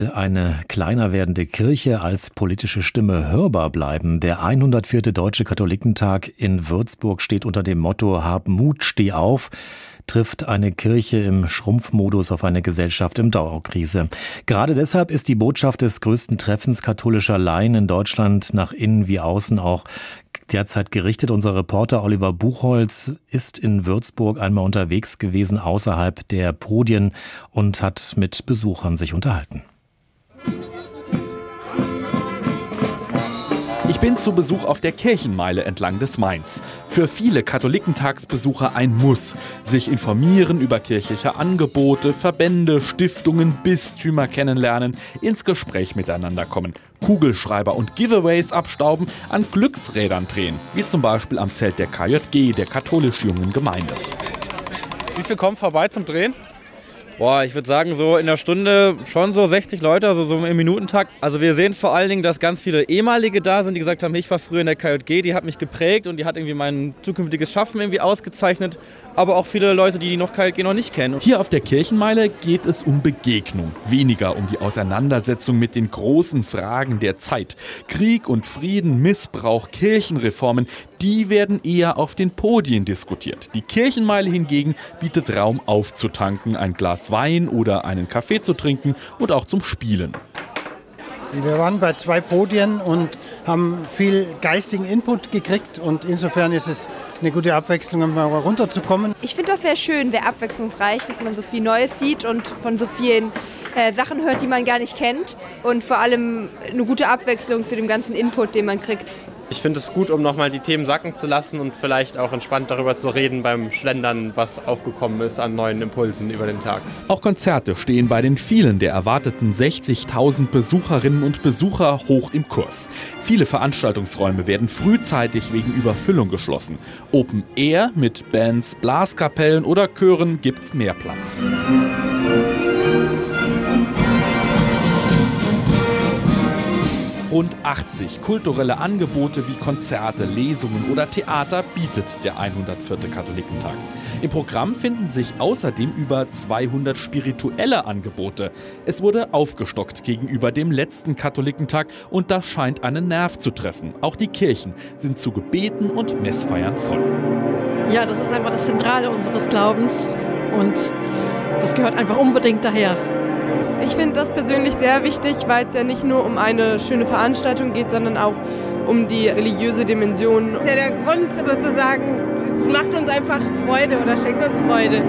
Eine kleiner werdende Kirche als politische Stimme hörbar bleiben. Der 104. Deutsche Katholikentag in Würzburg steht unter dem Motto Hab Mut, steh auf, trifft eine Kirche im Schrumpfmodus auf eine Gesellschaft im Dauerkrise. Gerade deshalb ist die Botschaft des größten Treffens katholischer Laien in Deutschland nach innen wie außen auch derzeit gerichtet. Unser Reporter Oliver Buchholz ist in Würzburg einmal unterwegs gewesen, außerhalb der Podien, und hat mit Besuchern sich unterhalten. Ich bin zu Besuch auf der Kirchenmeile entlang des Mains. Für viele Katholikentagsbesucher ein Muss. Sich informieren über kirchliche Angebote, Verbände, Stiftungen, Bistümer kennenlernen, ins Gespräch miteinander kommen, Kugelschreiber und Giveaways abstauben, an Glücksrädern drehen, wie zum Beispiel am Zelt der KJG, der katholisch-jungen Gemeinde. Wie viel kommen vorbei zum Drehen? Boah, ich würde sagen, so in der Stunde schon so 60 Leute, also so im Minutentakt. Also wir sehen vor allen Dingen, dass ganz viele ehemalige da sind, die gesagt haben, ich war früher in der KJG, die hat mich geprägt und die hat irgendwie mein zukünftiges Schaffen irgendwie ausgezeichnet. Aber auch viele Leute, die noch KJG noch nicht kennen. Hier auf der Kirchenmeile geht es um Begegnung, weniger um die Auseinandersetzung mit den großen Fragen der Zeit. Krieg und Frieden, Missbrauch, Kirchenreformen, die werden eher auf den Podien diskutiert. Die Kirchenmeile hingegen bietet Raum aufzutanken, ein Glas Wein oder einen Kaffee zu trinken und auch zum Spielen. Wir waren bei 2 Podien und haben viel geistigen Input gekriegt und insofern ist es eine gute Abwechslung, um mal runterzukommen. Ich finde das sehr schön, sehr abwechslungsreich, dass man so viel Neues sieht und von so vielen Sachen hört, die man gar nicht kennt, und vor allem eine gute Abwechslung zu dem ganzen Input, den man kriegt. Ich finde es gut, um nochmal die Themen sacken zu lassen und vielleicht auch entspannt darüber zu reden beim Schlendern, was aufgekommen ist an neuen Impulsen über den Tag. Auch Konzerte stehen bei den vielen der erwarteten 60.000 Besucherinnen und Besucher hoch im Kurs. Viele Veranstaltungsräume werden frühzeitig wegen Überfüllung geschlossen. Open Air mit Bands, Blaskapellen oder Chören gibt's mehr Platz. Rund 80 kulturelle Angebote wie Konzerte, Lesungen oder Theater bietet der 104. Katholikentag. Im Programm finden sich außerdem über 200 spirituelle Angebote. Es wurde aufgestockt gegenüber dem letzten Katholikentag und das scheint einen Nerv zu treffen. Auch die Kirchen sind zu Gebeten und Messfeiern voll. Ja, das ist einfach das Zentrale unseres Glaubens und das gehört einfach unbedingt daher. Ich finde das persönlich sehr wichtig, weil es ja nicht nur um eine schöne Veranstaltung geht, sondern auch um die religiöse Dimension. Das ist ja der Grund sozusagen, es macht uns einfach Freude oder schenkt uns Freude.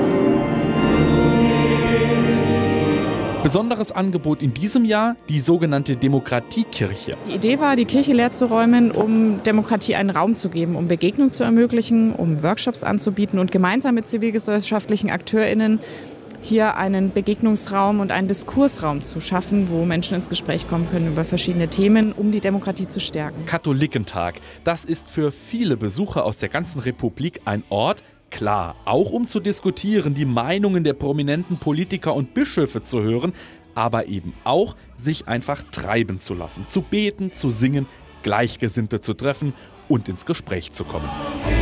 Besonderes Angebot in diesem Jahr, die sogenannte Demokratiekirche. Die Idee war, die Kirche leer zu räumen, um Demokratie einen Raum zu geben, um Begegnung zu ermöglichen, um Workshops anzubieten und gemeinsam mit zivilgesellschaftlichen AkteurInnen hier einen Begegnungsraum und einen Diskursraum zu schaffen, wo Menschen ins Gespräch kommen können über verschiedene Themen, um die Demokratie zu stärken. Katholikentag, das ist für viele Besucher aus der ganzen Republik ein Ort, klar, auch um zu diskutieren, die Meinungen der prominenten Politiker und Bischöfe zu hören, aber eben auch, sich einfach treiben zu lassen, zu beten, zu singen, Gleichgesinnte zu treffen und ins Gespräch zu kommen.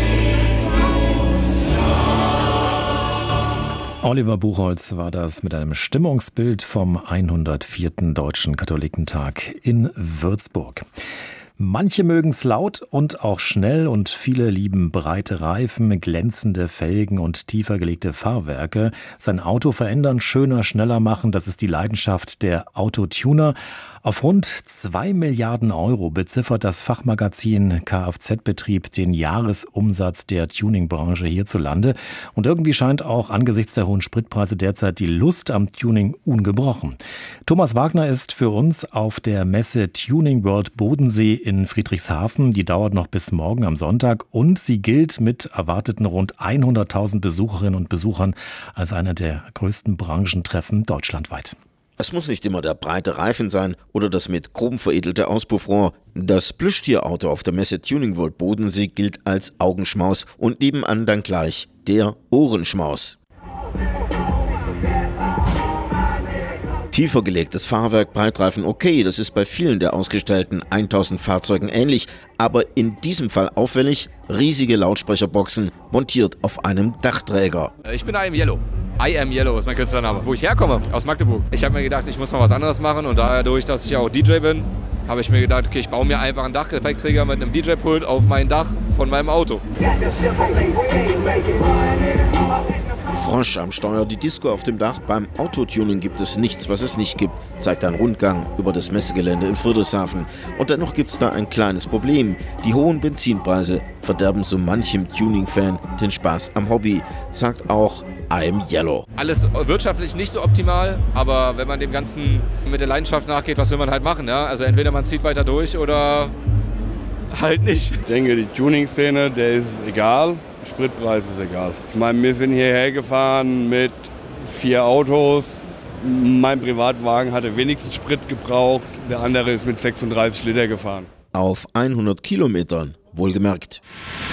Oliver Buchholz war das mit einem Stimmungsbild vom 104. Deutschen Katholikentag in Würzburg. Manche mögen's laut und auch schnell und viele lieben breite Reifen, glänzende Felgen und tiefer gelegte Fahrwerke. Sein Auto verändern, schöner, schneller machen, das ist die Leidenschaft der Autotuner. Auf rund 2 Milliarden Euro beziffert das Fachmagazin Kfz-Betrieb den Jahresumsatz der Tuningbranche hierzulande. Und irgendwie scheint auch angesichts der hohen Spritpreise derzeit die Lust am Tuning ungebrochen. Thomas Wagner ist für uns auf der Messe Tuning World Bodensee in Friedrichshafen. Die dauert noch bis morgen am Sonntag und sie gilt mit erwarteten rund 100.000 Besucherinnen und Besuchern als einer der größten Branchentreffen deutschlandweit. Es muss nicht immer der breite Reifen sein oder das mit chrom veredelte Auspuffrohr. Das Plüschtierauto auf der Messe Tuning World Bodensee gilt als Augenschmaus und nebenan dann gleich der Ohrenschmaus. Tiefer gelegtes Fahrwerk, Breitreifen, okay, das ist bei vielen der ausgestellten 1000 Fahrzeugen ähnlich, aber in diesem Fall auffällig, riesige Lautsprecherboxen montiert auf einem Dachträger. Ich bin I Am Yellow. I Am Yellow ist mein Künstlername. Wo ich herkomme, aus Magdeburg. Ich habe mir gedacht, ich muss mal was anderes machen und dadurch, dass ich ja auch DJ bin, habe ich mir gedacht, okay, ich baue mir einfach einen Dachgepäckträger mit einem DJ-Pult auf mein Dach von meinem Auto. Frosch am Steuer, die Disco auf dem Dach. Beim Autotuning gibt es nichts, was es nicht gibt, zeigt ein Rundgang über das Messegelände in Friedrichshafen. Und dennoch gibt es da ein kleines Problem. Die hohen Benzinpreise verderben so manchem Tuning-Fan den Spaß am Hobby, sagt auch I Am Yellow. Alles wirtschaftlich nicht so optimal, aber wenn man dem Ganzen mit der Leidenschaft nachgeht, was will man halt machen? Ja? Also entweder man zieht weiter durch oder halt nicht. Ich denke, die Tuning-Szene, der ist egal. Spritpreis ist egal. Ich meine, wir sind hierher gefahren mit 4 Autos. Mein Privatwagen hatte wenigstens Sprit gebraucht. Der andere ist mit 36 Liter gefahren. Auf 100 Kilometern, wohlgemerkt.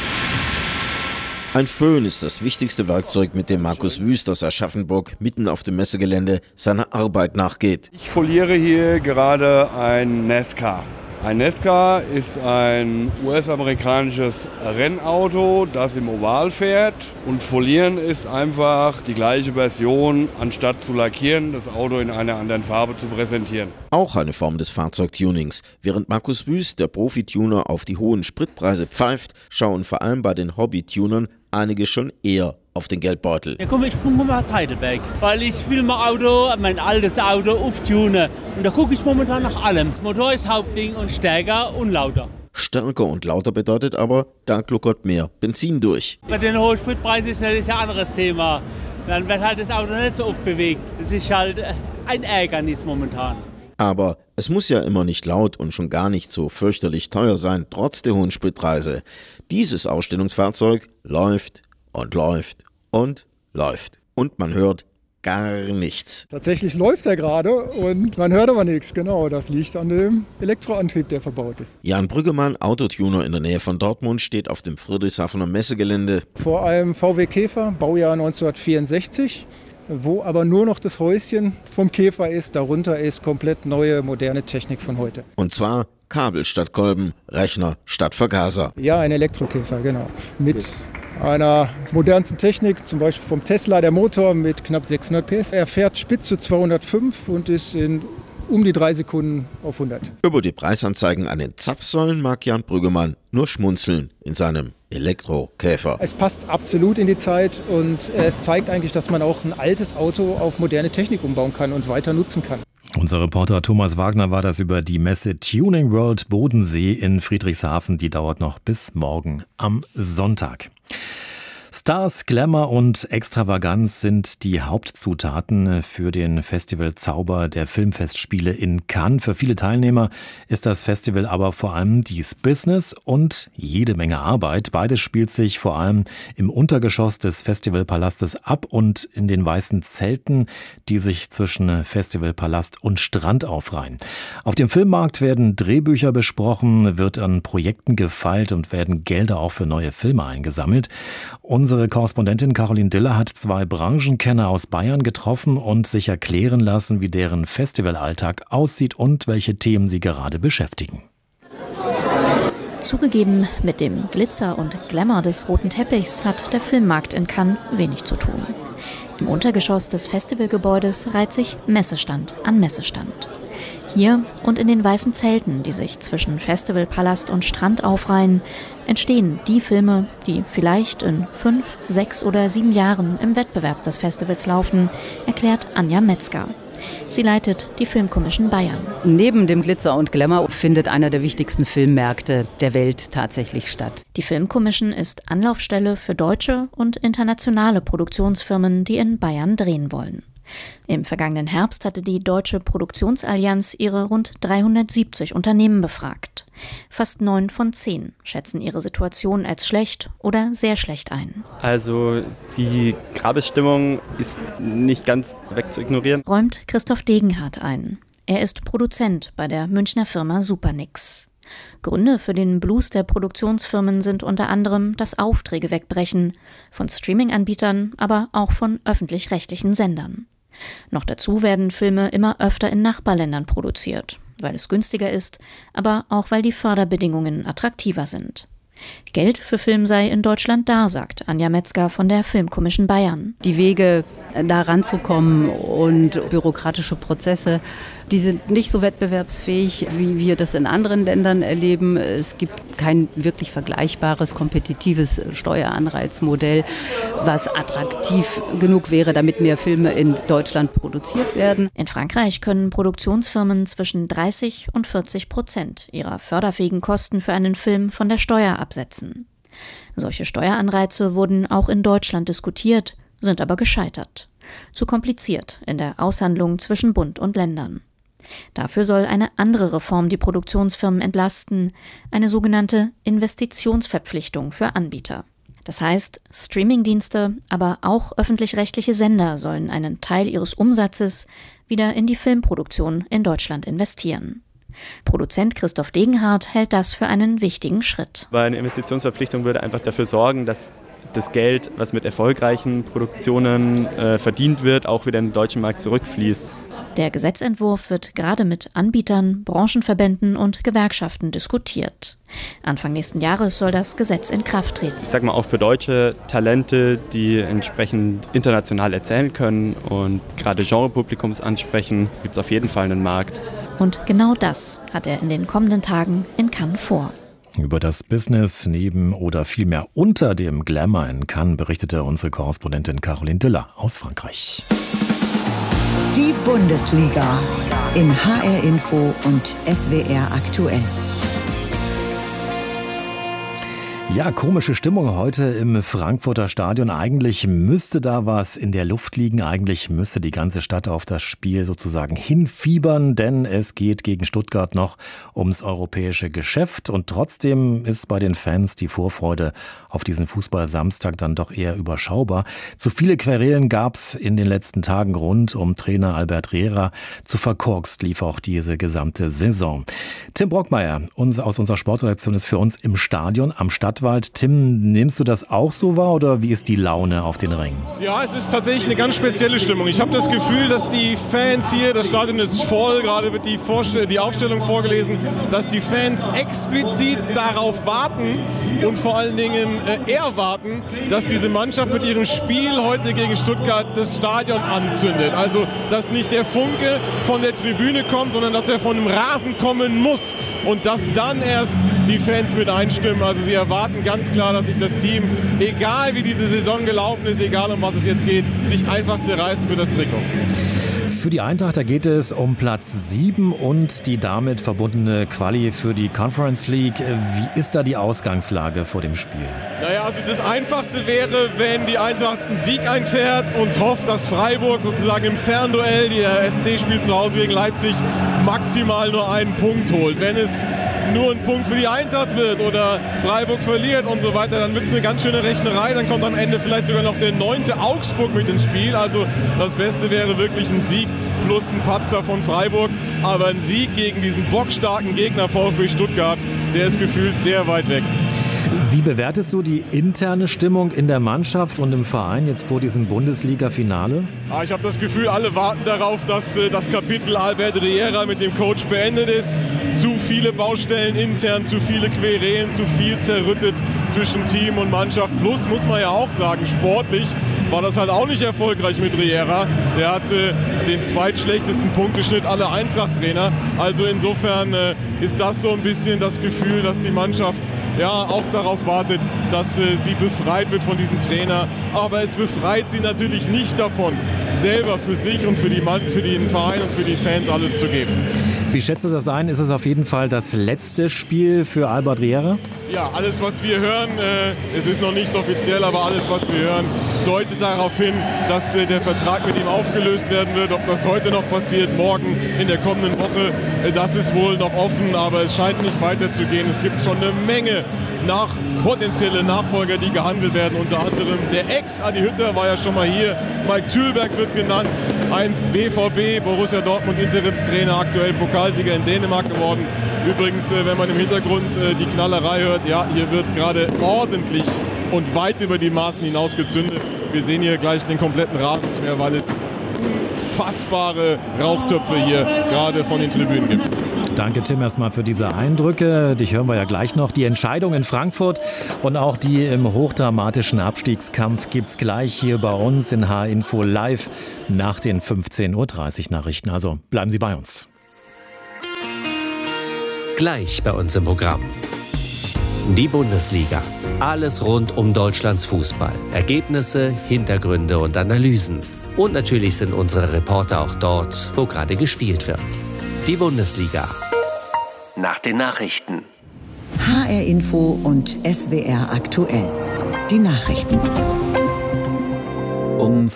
Ein Föhn ist das wichtigste Werkzeug, mit dem Markus Wüst aus Aschaffenburg mitten auf dem Messegelände seiner Arbeit nachgeht. Ich foliere hier gerade ein Nesca. Ein Nesca ist ein US-amerikanisches Rennauto, das im Oval fährt. Und folieren ist einfach die gleiche Version, anstatt zu lackieren, das Auto in einer anderen Farbe zu präsentieren. Auch eine Form des Fahrzeugtunings. Während Markus Wüst, der Profituner, auf die hohen Spritpreise pfeift, schauen vor allem bei den Hobbytunern einige schon eher auf den Geldbeutel. Ja, komm, ich komme mal aus Heidelberg, weil ich will mein altes Auto auftunen. Und da gucke ich momentan nach allem. Motor ist Hauptding und stärker und lauter. Stärker und lauter bedeutet aber, da gluckert mehr Benzin durch. Bei den hohen Spritpreisen ist natürlich ein anderes Thema. Dann wird halt das Auto nicht so oft bewegt. Es ist halt ein Ärgernis momentan. Aber es muss ja immer nicht laut und schon gar nicht so fürchterlich teuer sein, trotz der hohen Spritpreise. Dieses Ausstellungsfahrzeug läuft und läuft und läuft. Und man hört gar nichts. Tatsächlich läuft er gerade und man hört aber nichts. Genau, das liegt an dem Elektroantrieb, der verbaut ist. Jan Brüggemann, Autotuner in der Nähe von Dortmund, steht auf dem Friedrichshafener Messegelände. Vor einem VW Käfer, Baujahr 1964. Wo aber nur noch das Häuschen vom Käfer ist. Darunter ist komplett neue, moderne Technik von heute. Und zwar Kabel statt Kolben, Rechner statt Vergaser. Ja, ein Elektrokäfer, genau. Mit einer modernsten Technik, zum Beispiel vom Tesla, der Motor mit knapp 600 PS. Er fährt spitz zu 205 und ist in um die 3 Sekunden auf 100. Über die Preisanzeigen an den Zapfsäulen mag Jan Brüggemann nur schmunzeln in seinem Elektrokäfer. Es passt absolut in die Zeit und es zeigt eigentlich, dass man auch ein altes Auto auf moderne Technik umbauen kann und weiter nutzen kann. Unser Reporter Thomas Wagner war das über die Messe Tuning World Bodensee in Friedrichshafen. Die dauert noch bis morgen am Sonntag. Stars, Glamour und Extravaganz sind die Hauptzutaten für den Festival Zauber der Filmfestspiele in Cannes. Für viele Teilnehmer ist das Festival aber vor allem dies Business und jede Menge Arbeit. Beides spielt sich vor allem im Untergeschoss des Festivalpalastes ab und in den weißen Zelten, die sich zwischen Festivalpalast und Strand aufreihen. Auf dem Filmmarkt werden Drehbücher besprochen, wird an Projekten gefeilt und werden Gelder auch für neue Filme eingesammelt. Unsere Korrespondentin Caroline Diller hat 2 Branchenkenner aus Bayern getroffen und sich erklären lassen, wie deren Festivalalltag aussieht und welche Themen sie gerade beschäftigen. Zugegeben, mit dem Glitzer und Glamour des roten Teppichs hat der Filmmarkt in Cannes wenig zu tun. Im Untergeschoss des Festivalgebäudes reiht sich Messestand an Messestand. Hier und in den weißen Zelten, die sich zwischen Festivalpalast und Strand aufreihen, entstehen die Filme, die vielleicht in 5, 6 oder 7 Jahren im Wettbewerb des Festivals laufen, erklärt Anja Metzger. Sie leitet die Filmkommission Bayern. Neben dem Glitzer und Glamour findet einer der wichtigsten Filmmärkte der Welt tatsächlich statt. Die Filmkommission ist Anlaufstelle für deutsche und internationale Produktionsfirmen, die in Bayern drehen wollen. Im vergangenen Herbst hatte die Deutsche Produktionsallianz ihre rund 370 Unternehmen befragt. Fast 9 von 10 schätzen ihre Situation als schlecht oder sehr schlecht ein. Also die Grabestimmung ist nicht ganz wegzuignorieren, räumt Christoph Degenhardt ein. Er ist Produzent bei der Münchner Firma Supernix. Gründe für den Blues der Produktionsfirmen sind unter anderem das Aufträge wegbrechen, von Streaming-Anbietern, aber auch von öffentlich-rechtlichen Sendern. Noch dazu werden Filme immer öfter in Nachbarländern produziert, weil es günstiger ist, aber auch weil die Förderbedingungen attraktiver sind. Geld für Film sei in Deutschland da, sagt Anja Metzger von der Filmkommission Bayern. Die Wege, da ranzukommen und bürokratische Prozesse, die sind nicht so wettbewerbsfähig, wie wir das in anderen Ländern erleben. Es gibt kein wirklich vergleichbares, kompetitives Steueranreizmodell, was attraktiv genug wäre, damit mehr Filme in Deutschland produziert werden. In Frankreich können Produktionsfirmen zwischen 30% und 40% ihrer förderfähigen Kosten für einen Film von der Steuer absetzen. Solche Steueranreize wurden auch in Deutschland diskutiert, sind aber gescheitert. Zu kompliziert in der Aushandlung zwischen Bund und Ländern. Dafür soll eine andere Reform die Produktionsfirmen entlasten, eine sogenannte Investitionsverpflichtung für Anbieter. Das heißt, Streamingdienste, aber auch öffentlich-rechtliche Sender sollen einen Teil ihres Umsatzes wieder in die Filmproduktion in Deutschland investieren. Produzent Christoph Degenhardt hält das für einen wichtigen Schritt. Weil eine Investitionsverpflichtung würde einfach dafür sorgen, dass das Geld, was mit erfolgreichen Produktionen verdient wird, auch wieder in den deutschen Markt zurückfließt. Der Gesetzentwurf wird gerade mit Anbietern, Branchenverbänden und Gewerkschaften diskutiert. Anfang nächsten Jahres soll das Gesetz in Kraft treten. Ich sag mal, auch für deutsche Talente, die entsprechend international erzählen können und gerade Genrepublikums ansprechen, gibt es auf jeden Fall einen Markt. Und genau das hat er in den kommenden Tagen in Cannes vor. Über das Business neben oder vielmehr unter dem Glamour in Cannes berichtete unsere Korrespondentin Caroline Diller aus Frankreich. Die Bundesliga in HR Info und SWR aktuell. Ja, komische Stimmung heute im Frankfurter Stadion. Eigentlich müsste da was in der Luft liegen. Eigentlich müsste die ganze Stadt auf das Spiel sozusagen hinfiebern, denn es geht gegen Stuttgart noch ums europäische Geschäft. Und trotzdem ist bei den Fans die Vorfreude auf diesen Fußball-Samstag dann doch eher überschaubar. Zu viele Querelen gab's in den letzten Tagen rund um Trainer Albert Riera. Zu verkorkst lief auch diese gesamte Saison. Tim Brockmeier aus unserer Sportredaktion ist für uns im Stadion am Stadtwald. Tim, nimmst du das auch so wahr oder wie ist die Laune auf den Rängen? Ja, es ist tatsächlich eine ganz spezielle Stimmung. Ich habe das Gefühl, dass die Fans hier, das Stadion ist voll, gerade wird die Aufstellung vorgelesen, dass die Fans explizit darauf warten und vor allen Dingen erwarten, dass diese Mannschaft mit ihrem Spiel heute gegen Stuttgart das Stadion anzündet. Also, dass nicht der Funke von der Tribüne kommt, sondern dass er von dem Rasen kommen muss und dass dann erst die Fans mit einstimmen. Also sie erwarten ganz klar, dass sich das Team, egal wie diese Saison gelaufen ist, egal um was es jetzt geht, sich einfach zerreißt für das Trikot. Für die Eintracht, da geht es um Platz 7 und die damit verbundene Quali für die Conference League. Wie ist da die Ausgangslage vor dem Spiel? Naja, also das Einfachste wäre, wenn die Eintracht einen Sieg einfährt und hofft, dass Freiburg sozusagen im Fernduell, der SC spielt zu Hause gegen Leipzig, maximal nur einen Punkt holt. Wenn es nur ein Punkt für die Eintracht wird oder Freiburg verliert und so weiter, dann wird es eine ganz schöne Rechnerei. Dann kommt am Ende vielleicht sogar noch der 9. Augsburg mit ins Spiel. Also das Beste wäre wirklich ein Sieg plus ein Patzer von Freiburg. Aber ein Sieg gegen diesen bockstarken Gegner VfB Stuttgart, der ist gefühlt sehr weit weg. Wie bewertest du die interne Stimmung in der Mannschaft und im Verein jetzt vor diesem Bundesliga-Finale? Ich habe das Gefühl, alle warten darauf, dass das Kapitel Albert Riera mit dem Coach beendet ist. Zu viele Baustellen intern, zu viele Querelen, zu viel zerrüttet zwischen Team und Mannschaft. Plus muss man ja auch sagen, sportlich war das halt auch nicht erfolgreich mit Riera. Der hatte den zweitschlechtesten Punkteschnitt aller Eintracht-Trainer. Also insofern ist das so ein bisschen das Gefühl, dass die Mannschaft ja auch darauf wartet, dass sie befreit wird von diesem Trainer. Aber es befreit sie natürlich nicht davon, selber für sich und für den Verein und für die Fans alles zu geben. Wie schätzt du das ein? Ist es auf jeden Fall das letzte Spiel für Albert Riera? Ja, alles, was wir hören, es ist noch nicht offiziell, aber alles, was wir hören, deutet darauf hin, dass der Vertrag mit ihm aufgelöst werden wird. Ob das heute noch passiert, morgen, in der kommenden Woche, das ist wohl noch offen, aber es scheint nicht weiterzugehen. Es gibt schon eine Menge potenzielle Nachfolger, die gehandelt werden. Unter anderem der Ex-Adi Hütter war ja schon mal hier. Mike Thülberg wird genannt, einst BVB, Borussia Dortmund Interimstrainer, aktuell Pokalsieger in Dänemark geworden. Übrigens, wenn man im Hintergrund die Knallerei hört, ja, hier wird gerade ordentlich und weit über die Maßen hinaus gezündet. Wir sehen hier gleich den kompletten Rasen nicht mehr, weil es unfassbare Rauchtöpfe hier gerade von den Tribünen gibt. Danke, Tim, erstmal für diese Eindrücke. Dich hören wir ja gleich noch. Die Entscheidung in Frankfurt und auch die im hochdramatischen Abstiegskampf gibt's gleich hier bei uns in H-Info live nach den 15:30 Uhr Nachrichten. Also bleiben Sie bei uns. Gleich bei uns im Programm. Die Bundesliga. Alles rund um Deutschlands Fußball. Ergebnisse, Hintergründe und Analysen. Und natürlich sind unsere Reporter auch dort, wo gerade gespielt wird. Die Bundesliga. Nach den Nachrichten. HR Info und SWR aktuell. Die Nachrichten. Um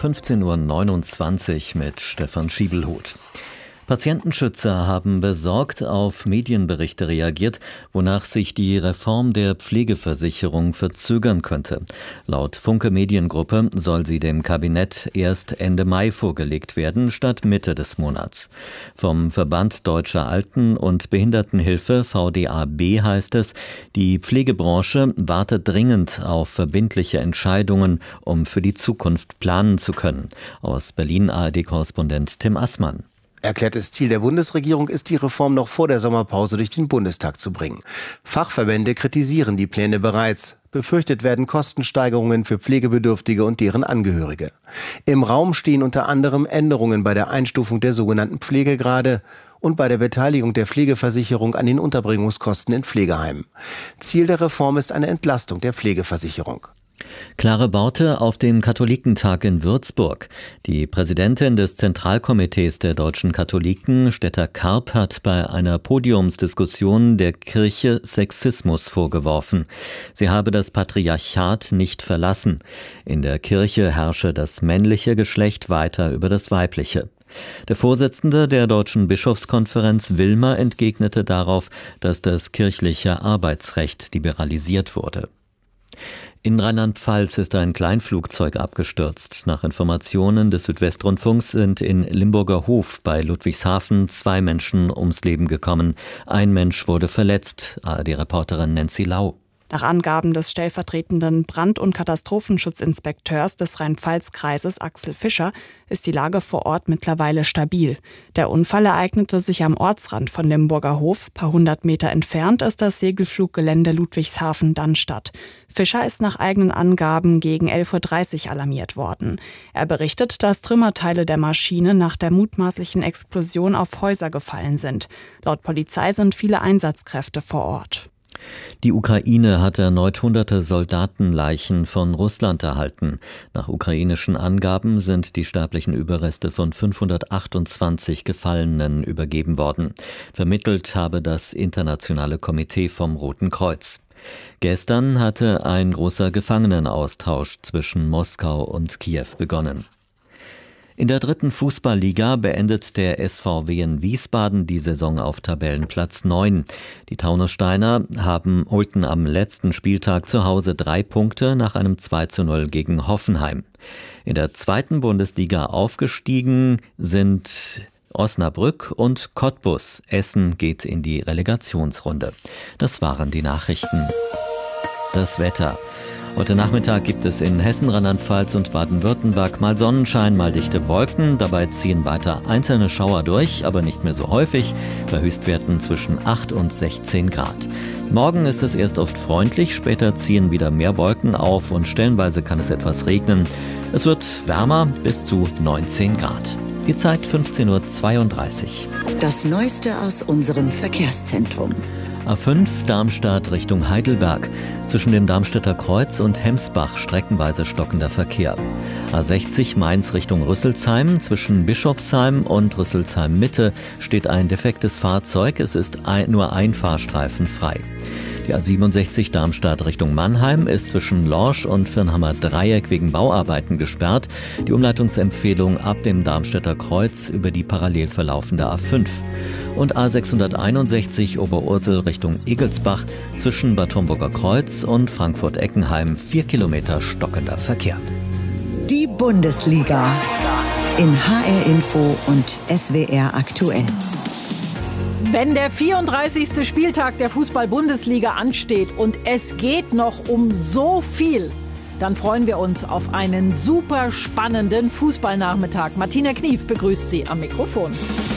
15:29 Uhr mit Stefan Schiebelhut. Patientenschützer haben besorgt auf Medienberichte reagiert, wonach sich die Reform der Pflegeversicherung verzögern könnte. Laut Funke Mediengruppe soll sie dem Kabinett erst Ende Mai vorgelegt werden, statt Mitte des Monats. Vom Verband Deutscher Alten- und Behindertenhilfe VDAB heißt es, die Pflegebranche wartet dringend auf verbindliche Entscheidungen, um für die Zukunft planen zu können. Aus Berlin ARD-Korrespondent Tim Assmann. Erklärtes Ziel der Bundesregierung ist, die Reform noch vor der Sommerpause durch den Bundestag zu bringen. Fachverbände kritisieren die Pläne bereits. Befürchtet werden Kostensteigerungen für Pflegebedürftige und deren Angehörige. Im Raum stehen unter anderem Änderungen bei der Einstufung der sogenannten Pflegegrade und bei der Beteiligung der Pflegeversicherung an den Unterbringungskosten in Pflegeheimen. Ziel der Reform ist eine Entlastung der Pflegeversicherung. Klare Worte auf dem Katholikentag in Würzburg. Die Präsidentin des Zentralkomitees der deutschen Katholiken, Stetta Karp, hat bei einer Podiumsdiskussion der Kirche Sexismus vorgeworfen. Sie habe das Patriarchat nicht verlassen. In der Kirche herrsche das männliche Geschlecht weiter über das weibliche. Der Vorsitzende der Deutschen Bischofskonferenz Wilmer entgegnete darauf, dass das kirchliche Arbeitsrecht liberalisiert wurde. In Rheinland-Pfalz ist ein Kleinflugzeug abgestürzt. Nach Informationen des Südwestrundfunks sind in Limburger Hof bei Ludwigshafen 2 Menschen ums Leben gekommen. Ein Mensch wurde verletzt. ARD-Reporterin Nancy Lau. Nach Angaben des stellvertretenden Brand- und Katastrophenschutzinspekteurs des Rhein-Pfalz-Kreises Axel Fischer ist die Lage vor Ort mittlerweile stabil. Der Unfall ereignete sich am Ortsrand von Limburger Hof. Paar 100 Meter entfernt ist das Segelfluggelände Ludwigshafen-Dannstatt. Fischer ist nach eigenen Angaben gegen 11:30 Uhr alarmiert worden. Er berichtet, dass Trümmerteile der Maschine nach der mutmaßlichen Explosion auf Häuser gefallen sind. Laut Polizei sind viele Einsatzkräfte vor Ort. Die Ukraine hat erneut hunderte Soldatenleichen von Russland erhalten. Nach ukrainischen Angaben sind die sterblichen Überreste von 528 Gefallenen übergeben worden. Vermittelt habe das Internationale Komitee vom Roten Kreuz. Gestern hatte ein großer Gefangenenaustausch zwischen Moskau und Kiew begonnen. In der 3. Fußballliga beendet der SVW in Wiesbaden die Saison auf Tabellenplatz 9. Die Taunussteiner holten am letzten Spieltag zu Hause 3 Punkte nach einem 2:0 gegen Hoffenheim. In der 2. Bundesliga aufgestiegen sind Osnabrück und Cottbus. Essen geht in die Relegationsrunde. Das waren die Nachrichten. Das Wetter. Heute Nachmittag gibt es in Hessen, Rheinland-Pfalz und Baden-Württemberg mal Sonnenschein, mal dichte Wolken. Dabei ziehen weiter einzelne Schauer durch, aber nicht mehr so häufig, bei Höchstwerten zwischen 8 und 16 Grad. Morgen ist es erst oft freundlich, später ziehen wieder mehr Wolken auf und stellenweise kann es etwas regnen. Es wird wärmer, bis zu 19 Grad. Die Zeit 15:32 Uhr. Das Neueste aus unserem Verkehrszentrum. A5 Darmstadt Richtung Heidelberg. Zwischen dem Darmstädter Kreuz und Hemsbach streckenweise stockender Verkehr. A60 Mainz Richtung Rüsselsheim. Zwischen Bischofsheim und Rüsselsheim Mitte steht ein defektes Fahrzeug. Es ist nur ein Fahrstreifen frei. Die A67 Darmstadt Richtung Mannheim ist zwischen Lorsch und Firnhammer Dreieck wegen Bauarbeiten gesperrt. Die Umleitungsempfehlung ab dem Darmstädter Kreuz über die parallel verlaufende A5. Und A661 Oberursel Richtung Egelsbach zwischen Bad Homburger Kreuz und Frankfurt-Eckenheim 4 Kilometer stockender Verkehr. Die Bundesliga in HR Info und SWR aktuell. Wenn der 34. Spieltag der Fußball-Bundesliga ansteht und es geht noch um so viel, dann freuen wir uns auf einen super spannenden Fußballnachmittag. Martina Knief begrüßt Sie am Mikrofon.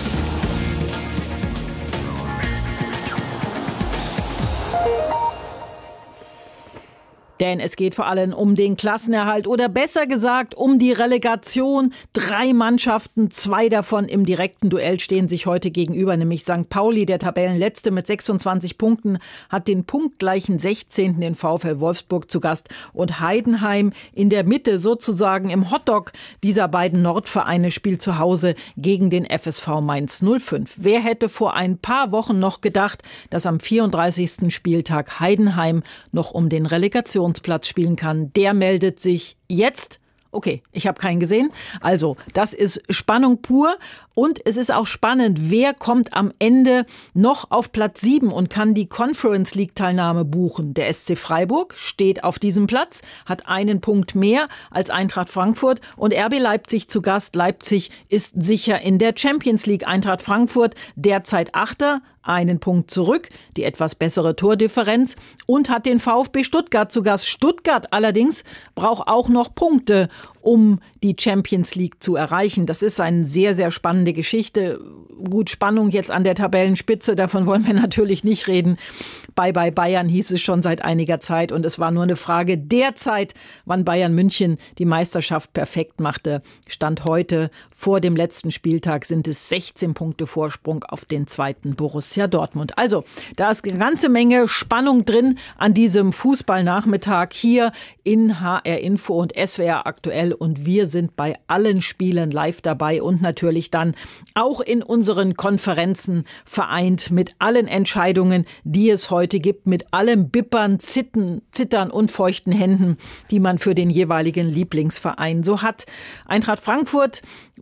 Denn es geht vor allem um den Klassenerhalt oder besser gesagt um die Relegation. 3 Mannschaften, 2 davon im direkten Duell stehen sich heute gegenüber, nämlich St. Pauli, der Tabellenletzte mit 26 Punkten, hat den punktgleichen 16. den VfL Wolfsburg zu Gast und Heidenheim in der Mitte sozusagen im Hotdog dieser beiden Nordvereine spielt zu Hause gegen den FSV Mainz 05. Wer hätte vor ein paar Wochen noch gedacht, dass am 34. Spieltag Heidenheim noch um den Relegationsplatz spielen kann? Der meldet sich jetzt. Okay, ich habe keinen gesehen. Also, das ist Spannung pur. Und es ist auch spannend, wer kommt am Ende noch auf Platz 7 und kann die Conference League Teilnahme buchen. Der SC Freiburg steht auf diesem Platz, hat einen Punkt mehr als Eintracht Frankfurt und RB Leipzig zu Gast. Leipzig ist sicher in der Champions League. Eintracht Frankfurt derzeit Achter, einen Punkt zurück, die etwas bessere Tordifferenz und hat den VfB Stuttgart zu Gast. Stuttgart allerdings braucht auch noch Punkte, um die Champions League zu erreichen. Das ist eine sehr, sehr spannende Geschichte. Gut, Spannung jetzt an der Tabellenspitze, davon wollen wir natürlich nicht reden. Bei Bayern hieß es schon seit einiger Zeit und es war nur eine Frage der Zeit, wann Bayern München die Meisterschaft perfekt machte. Stand heute vor dem letzten Spieltag sind es 16 Punkte Vorsprung auf den zweiten Borussia Dortmund. Also, da ist eine ganze Menge Spannung drin an diesem Fußballnachmittag hier in HR Info und SWR aktuell und wir sind bei allen Spielen live dabei und natürlich dann auch in unseren Konferenzen vereint mit allen Entscheidungen, die es heute gibt, mit allem Bippern, Zittern und feuchten Händen, die man für den jeweiligen Lieblingsverein so hat. Eintracht Frankfurt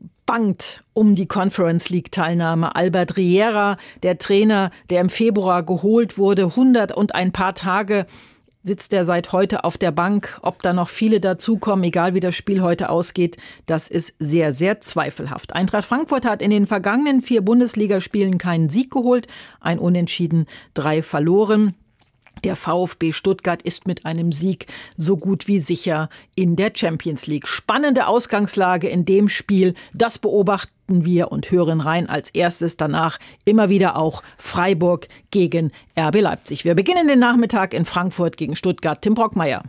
bangt um die Conference League Teilnahme. Albert Riera, der Trainer, der im Februar geholt wurde, 100 und ein paar Tage sitzt er seit heute auf der Bank. Ob da noch viele dazukommen, egal wie das Spiel heute ausgeht, das ist sehr, sehr zweifelhaft. Eintracht Frankfurt hat in den vergangenen 4 Bundesligaspielen keinen Sieg geholt, ein Unentschieden, 3 verloren. Der VfB Stuttgart ist mit einem Sieg so gut wie sicher in der Champions League. Spannende Ausgangslage in dem Spiel, das beobachten wir und hören rein als erstes. Danach immer wieder auch Freiburg gegen RB Leipzig. Wir beginnen den Nachmittag in Frankfurt gegen Stuttgart. Tim Brockmeier.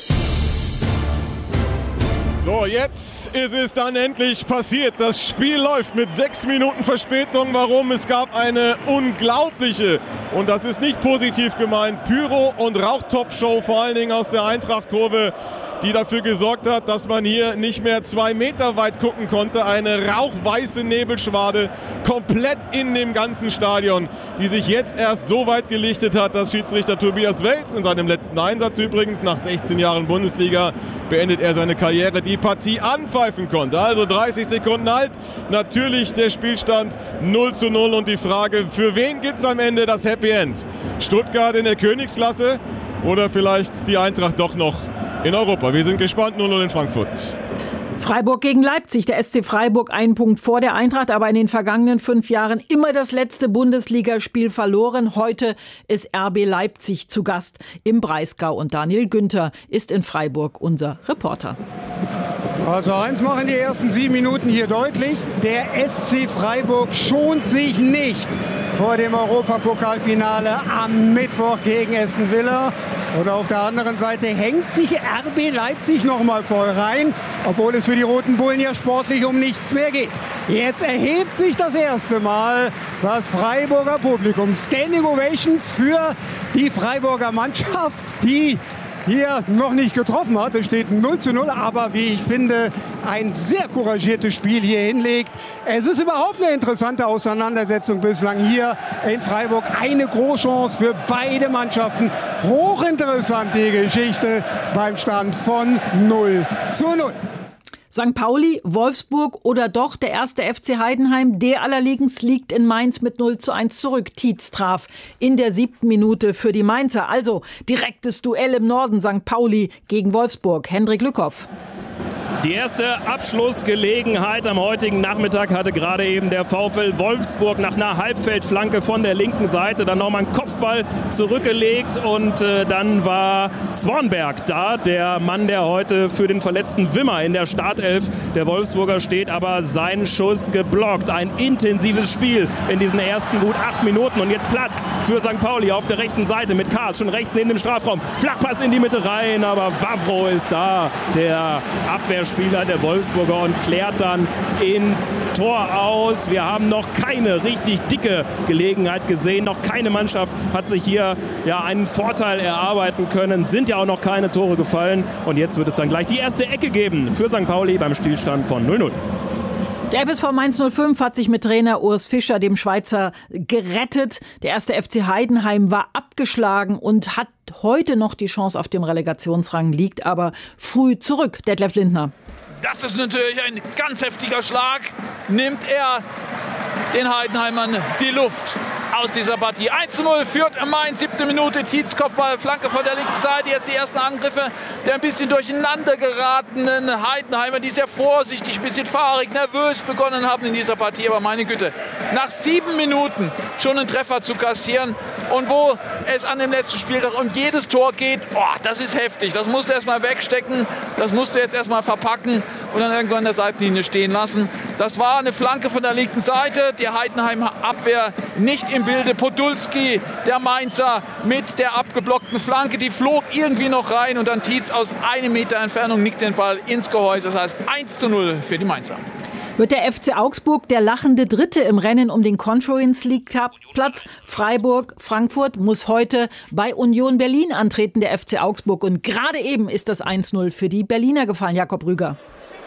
So, jetzt ist es dann endlich passiert. Das Spiel läuft mit 6 Minuten Verspätung. Warum? Es gab eine unglaubliche, und das ist nicht positiv gemeint, Pyro- und Rauchtopfshow, vor allen Dingen aus der Eintracht-Kurve, die dafür gesorgt hat, dass man hier nicht mehr 2 Meter weit gucken konnte. Eine rauchweiße Nebelschwade komplett in dem ganzen Stadion, die sich jetzt erst so weit gelichtet hat, dass Schiedsrichter Tobias Welz in seinem letzten Einsatz übrigens, nach 16 Jahren Bundesliga, beendet er seine Karriere, die Partie anpfeifen konnte. Also 30 Sekunden halt. Natürlich der Spielstand 0:0 und die Frage, für wen gibt es am Ende das Happy End? Stuttgart in der Königsklasse oder vielleicht die Eintracht doch noch in Europa? Wir sind gespannt. 0:0 in Frankfurt. Freiburg gegen Leipzig. Der SC Freiburg einen Punkt vor der Eintracht, aber in den vergangenen 5 Jahren immer das letzte Bundesligaspiel verloren. Heute ist RB Leipzig zu Gast im Breisgau und Daniel Günther ist in Freiburg unser Reporter. Also eins machen die ersten 7 Minuten hier deutlich. Der SC Freiburg schont sich nicht vor dem Europapokalfinale am Mittwoch gegen Aston Villa. Und auf der anderen Seite hängt sich RB Leipzig noch mal voll rein, obwohl es für die Roten Bullen ja sportlich um nichts mehr geht. Jetzt erhebt sich das erste Mal das Freiburger Publikum. Standing Ovations für die Freiburger Mannschaft, die hier noch nicht getroffen hat. Es steht 0:0, aber wie ich finde, ein sehr couragiertes Spiel hier hinlegt. Es ist überhaupt eine interessante Auseinandersetzung bislang hier in Freiburg. Eine Großchance für beide Mannschaften. Hochinteressant die Geschichte beim Stand von 0:0. St. Pauli, Wolfsburg oder doch der erste FC Heidenheim, der allerdings liegt in Mainz mit 0:1 zurück. Tietz traf in der 7. Minute für die Mainzer. Also direktes Duell im Norden, St. Pauli gegen Wolfsburg. Hendrik Lückhoff. Die erste Abschlussgelegenheit am heutigen Nachmittag hatte gerade eben der VfL Wolfsburg nach einer Halbfeldflanke von der linken Seite. Dann nochmal einen Kopfball zurückgelegt und dann war Swanberg da, der Mann, der heute für den verletzten Wimmer in der Startelf der Wolfsburger steht, aber sein Schuss geblockt. Ein intensives Spiel in diesen ersten gut 8 Minuten und jetzt Platz für St. Pauli auf der rechten Seite mit Kaas schon rechts neben dem Strafraum. Flachpass in die Mitte rein, aber Wawro ist da, der Abwehrspieler der Wolfsburger, und klärt dann ins Tor aus. Wir haben noch keine richtig dicke Gelegenheit gesehen. Noch keine Mannschaft hat sich hier einen Vorteil erarbeiten können. Sind ja auch noch keine Tore gefallen. Und jetzt wird es dann gleich die erste Ecke geben für St. Pauli beim Stillstand von 0-0. Der FSV Mainz 05 hat sich mit Trainer Urs Fischer, dem Schweizer, gerettet. Der erste FC Heidenheim war abgeschlagen und hat heute noch die Chance auf dem Relegationsrang, liegt aber früh zurück. Detlef Lindner. Das ist natürlich ein ganz heftiger Schlag. Nimmt er den Heidenheimern die Luft aus dieser Partie. 1:0 führt Mainz, 7. Minute. Tietz Kopfball, Flanke von der linken Seite. Jetzt die ersten Angriffe der ein bisschen durcheinander geratenen Heidenheimer, die sehr vorsichtig, ein bisschen fahrig, nervös begonnen haben in dieser Partie. Aber meine Güte, nach 7 Minuten schon einen Treffer zu kassieren und wo es an dem letzten Spieltag um jedes Tor geht, das ist heftig. Das musst du erstmal wegstecken, das musst du jetzt erstmal verpacken und dann irgendwann an der Seitenlinie stehen lassen. Das war eine Flanke von der linken Seite. Die Heidenheimer Abwehr nicht im Bilde. Podolski, der Mainzer, mit der abgeblockten Flanke. Die flog irgendwie noch rein und dann Tietz aus 1 Meter Entfernung nickt den Ball ins Gehäuse. Das heißt 1:0 für die Mainzer. Wird der FC Augsburg der lachende Dritte im Rennen um den Conference League Platz? Frankfurt muss heute bei Union Berlin antreten, der FC Augsburg. Und gerade eben ist das 1:0 für die Berliner gefallen. Jakob Rüger.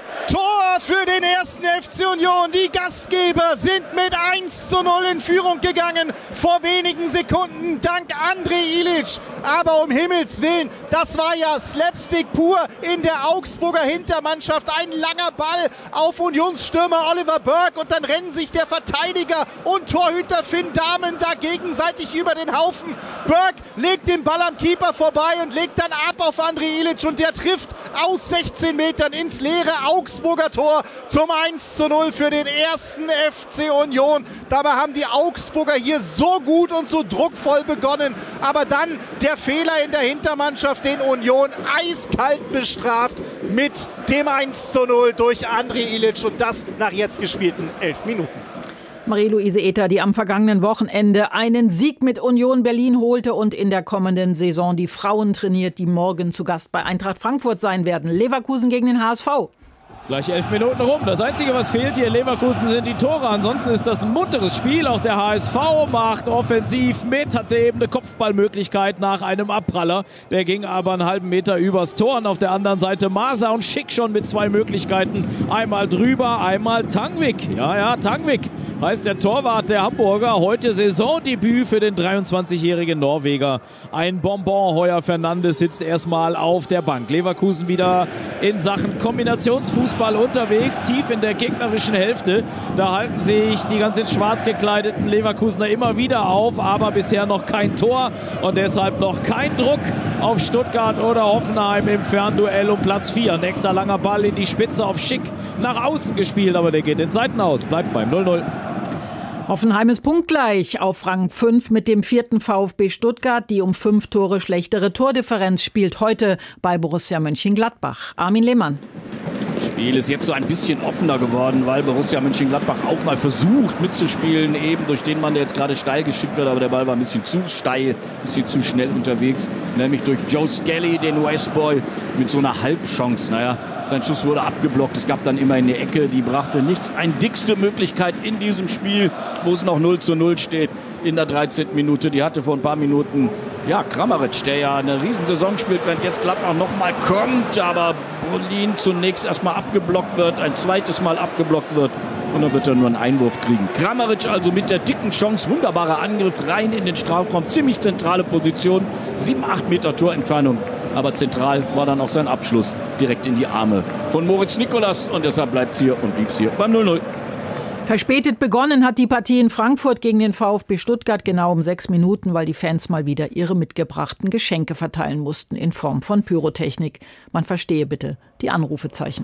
Tor für den ersten FC Union. Die Gastgeber sind mit 1:0 in Führung gegangen. Vor wenigen Sekunden dank André Ilic. Aber um Himmels Willen, das war ja Slapstick pur in der Augsburger Hintermannschaft. Ein langer Ball auf Unionsstürmer Oliver Burke und dann rennen sich der Verteidiger und Torhüter Finn Dahmen da gegenseitig über den Haufen. Burke legt den Ball am Keeper vorbei und legt dann ab auf André Ilic und der trifft aus 16 Metern ins leere Augsburger Tor zum 1:0 für den ersten FC Union. Dabei haben die Augsburger hier so gut und so druckvoll begonnen. Aber dann der Fehler in der Hintermannschaft, den Union eiskalt bestraft mit dem 1:0 durch André Ilic und das nach jetzt gespielten 11 Minuten. Marie-Louise Ether, die am vergangenen Wochenende einen Sieg mit Union Berlin holte und in der kommenden Saison die Frauen trainiert, die morgen zu Gast bei Eintracht Frankfurt sein werden. Leverkusen gegen den HSV. Gleich 11 Minuten rum. Das Einzige, was fehlt hier in Leverkusen, sind die Tore. Ansonsten ist das ein munteres Spiel. Auch der HSV macht offensiv mit, hatte eben eine Kopfballmöglichkeit nach einem Abpraller. Der ging aber einen halben Meter übers Tor. Und auf der anderen Seite Masa und Schick schon mit 2 Möglichkeiten. Einmal drüber, einmal Tangvik. Ja, Tangvik heißt der Torwart der Hamburger. Heute Saisondebüt für den 23-jährigen Norweger. Ein Bonbon. Heuer Fernandes sitzt erstmal auf der Bank. Leverkusen wieder in Sachen Kombinationsfußball unterwegs, tief in der gegnerischen Hälfte. Da halten sich die ganz in schwarz gekleideten Leverkusener immer wieder auf, aber bisher noch kein Tor und deshalb noch kein Druck auf Stuttgart oder Hoffenheim im Fernduell um Platz 4. Nächster langer Ball in die Spitze auf Schick, nach außen gespielt, aber der geht in Seiten aus, bleibt beim 0:0. Hoffenheim ist punktgleich auf Rang 5 mit dem 4. VfB Stuttgart. Die um 5 Tore schlechtere Tordifferenz spielt heute bei Borussia Mönchengladbach. Armin Lehmann. Das Spiel ist jetzt so ein bisschen offener geworden, weil Borussia Mönchengladbach auch mal versucht mitzuspielen, eben durch den Mann, der jetzt gerade steil geschickt wird, aber der Ball war ein bisschen zu steil, ein bisschen zu schnell unterwegs, nämlich durch Joe Skelly, den Westboy, mit so einer Halbchance. Sein Schuss wurde abgeblockt, es gab dann immer eine Ecke, die brachte nichts. Eine dickste Möglichkeit in diesem Spiel, wo es noch 0:0 steht, in der 13. Minute. Die hatte vor ein paar Minuten Kramaric, der ja eine Riesensaison spielt, wenn jetzt Gladbach noch mal kommt, aber Brolin zunächst erstmal abgeblockt wird, ein zweites Mal abgeblockt wird und dann wird er nur einen Einwurf kriegen. Kramaric also mit der dicken Chance, wunderbarer Angriff rein in den Strafraum, ziemlich zentrale Position, 7-8 Meter Torentfernung, aber zentral war dann auch sein Abschluss direkt in die Arme von Moritz Nicolas und deshalb bleibt es hier und blieb es hier beim 0:0. Verspätet begonnen hat die Partie in Frankfurt gegen den VfB Stuttgart genau um 6 Minuten, weil die Fans mal wieder ihre mitgebrachten Geschenke verteilen mussten in Form von Pyrotechnik. Man verstehe bitte die Anrufezeichen.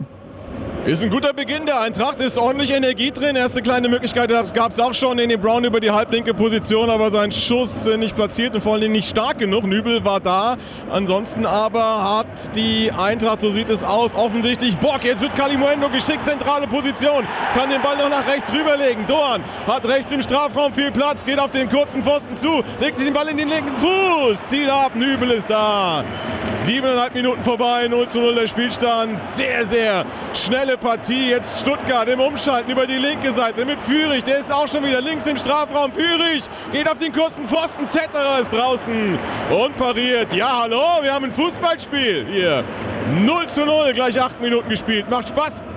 Ist ein guter Beginn der Eintracht, ist ordentlich Energie drin. Erste kleine Möglichkeit gab es auch schon in den Brown über die halblinke Position, aber sein Schuss nicht platziert und vor allem nicht stark genug. Nübel war da, ansonsten aber hat die Eintracht, so sieht es aus, offensichtlich Bock. Jetzt wird Kalimuendo geschickt, zentrale Position, kann den Ball noch nach rechts rüberlegen. Doan hat rechts im Strafraum viel Platz, geht auf den kurzen Pfosten zu, legt sich den Ball in den linken Fuß, zieht ab, Nübel ist da. 7,5 Minuten vorbei, 0:0 der Spielstand. Sehr, sehr schnelle Partie. Jetzt Stuttgart im Umschalten über die linke Seite mit Führig. Der ist auch schon wieder links im Strafraum. Führig geht auf den kurzen Pfosten. Zetterer ist draußen und pariert. Ja, hallo, wir haben ein Fußballspiel hier. 0:0, gleich 8 Minuten gespielt. Macht Spaß.